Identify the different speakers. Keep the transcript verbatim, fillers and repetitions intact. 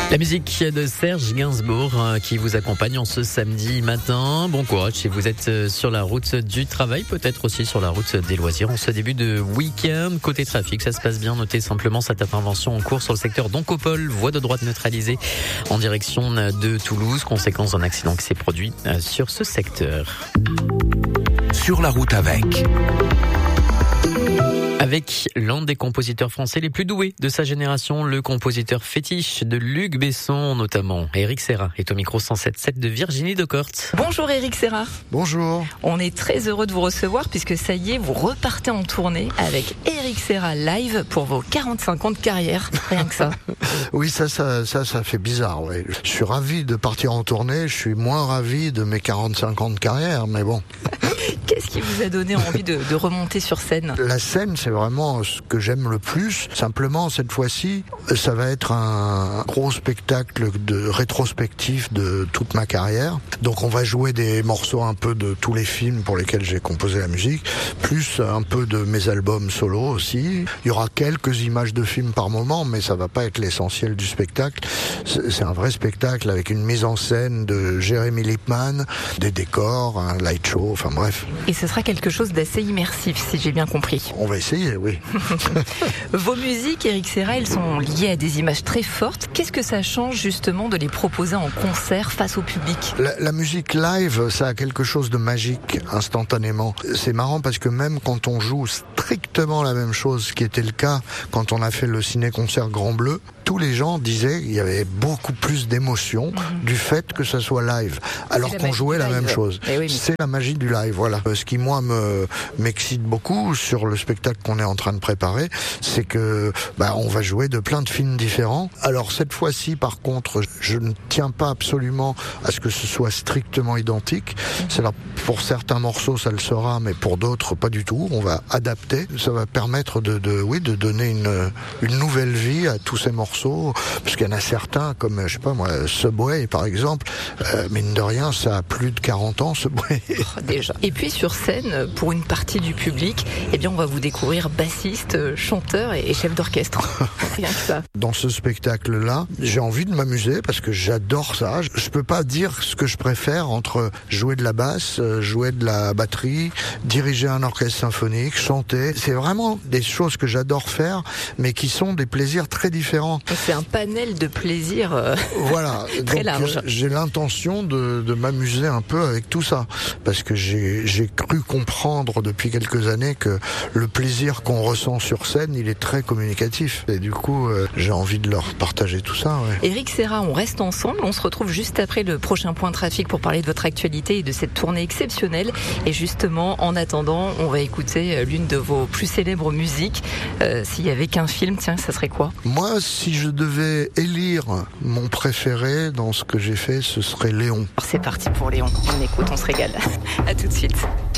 Speaker 1: La musique de Serge Gainsbourg qui vous accompagne en ce samedi matin. Bon courage si vous êtes sur la route du travail, peut-être aussi sur la route des loisirs. En ce début de week-end, côté trafic, ça se passe bien. Notez simplement cette intervention en cours sur le secteur d'Oncopole, voie de droite neutralisée en direction de Toulouse, conséquence d'un accident qui s'est produit sur ce secteur.
Speaker 2: Sur la route avec...
Speaker 1: Avec l'un des compositeurs français les plus doués de sa génération, le compositeur fétiche de Luc Besson notamment. Éric Serra est au micro cent sept sept de Virginie Decourt.
Speaker 3: Bonjour Éric Serra.
Speaker 4: Bonjour.
Speaker 3: On est très heureux de vous recevoir puisque ça y est, vous repartez en tournée avec Éric Serra live pour vos quarante-cinq ans de carrière. Rien que ça.
Speaker 4: Oui, ça, ça, ça, ça fait bizarre. Ouais. Je suis ravi de partir en tournée. Je suis moins ravi de mes quarante-cinq ans de carrière, mais bon.
Speaker 3: Qu'est-ce qui vous a donné envie de, de remonter sur scène ?
Speaker 4: La scène, c'est vraiment ce que j'aime le plus. Simplement, cette fois-ci, ça va être un gros spectacle de rétrospectif de toute ma carrière. Donc on va jouer des morceaux un peu de tous les films pour lesquels j'ai composé la musique, plus un peu de mes albums solo aussi. Il y aura quelques images de films par moment, mais ça va pas être l'essentiel du spectacle. C'est un vrai spectacle avec une mise en scène de Jérémy Lippmann, des décors, un light show, enfin bref.
Speaker 3: Et ce sera quelque chose d'assez immersif, si j'ai bien compris.
Speaker 4: On va essayer, oui.
Speaker 3: Vos musiques, Éric Serra, elles sont liées à des images très fortes. Qu'est-ce que ça change justement de les proposer en concert face au public ?
Speaker 4: La, la musique live, ça a quelque chose de magique instantanément. C'est marrant parce que même quand on joue strictement la même chose, ce qui était le cas quand on a fait le ciné-concert Grand Bleu, tous les gens disaient qu'il y avait beaucoup plus d'émotion mmh. du fait que ça soit live, alors qu'on jouait la même chose. Oui, mais... C'est la magie du live, voilà. Ce qui, moi, me m'excite beaucoup sur le spectacle qu'on est en train de préparer, c'est que bah, on va jouer de plein de films différents. Alors cette fois-ci, par contre, je ne tiens pas absolument à ce que ce soit strictement identique. Mmh. C'est là, pour certains morceaux, ça le sera, mais pour d'autres, pas du tout. On va adapter. Ça va permettre de, de, oui, de donner une, une nouvelle vie à tous ces morceaux. Parce qu'il y en a certains, comme, je sais pas moi, Subway par exemple, euh, mine de rien, ça a plus de quarante ans, Subway.
Speaker 3: Oh, déjà. Et puis sur scène, pour une partie du public, eh bien on va vous découvrir bassiste, chanteur et chef d'orchestre. Rien que ça.
Speaker 4: Dans ce spectacle-là, j'ai envie de m'amuser parce que j'adore ça. Je peux pas dire ce que je préfère entre jouer de la basse, jouer de la batterie, diriger un orchestre symphonique, chanter. C'est vraiment des choses que j'adore faire, mais qui sont des plaisirs très différents.
Speaker 3: C'est un panel de plaisir euh,
Speaker 4: voilà.
Speaker 3: très
Speaker 4: Donc,
Speaker 3: large.
Speaker 4: Euh, j'ai l'intention de, de m'amuser un peu avec tout ça, parce que j'ai, j'ai cru comprendre depuis quelques années que le plaisir qu'on ressent sur scène, il est très communicatif. Et du coup, euh, j'ai envie de leur partager tout ça. Ouais.
Speaker 3: Éric Serra, on reste ensemble. On se retrouve juste après le prochain point trafic pour parler de votre actualité et de cette tournée exceptionnelle. Et justement, en attendant, on va écouter l'une de vos plus célèbres musiques. Euh, s'il y avait qu'un film, tiens, ça serait quoi ?
Speaker 4: Moi, si je devais élire mon préféré dans ce que j'ai fait, ce serait Léon.
Speaker 3: C'est parti pour Léon. On écoute, on se régale. À tout de suite.